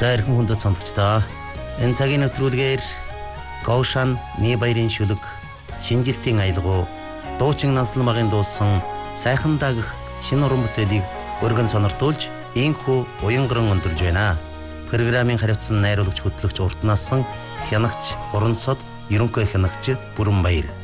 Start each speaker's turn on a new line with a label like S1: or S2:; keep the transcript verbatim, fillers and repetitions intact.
S1: За эрхэм хүндэт сонсогчдоо энэ цагийн нэвтрүүлгээр Гоушан Нибаярын шүлэг шинжилтийн аялгау дуучин Нансалмагын дуусан сайхан дагах шинэ уран бүтээлийг өргөн сониртуулж инхүү уянган өндөрлж байна. Программын хариуцсан найруулагч хөтлөгч Уртнасан хянагч Уранцод ерөнхий хянагч Бүрэнбаяр.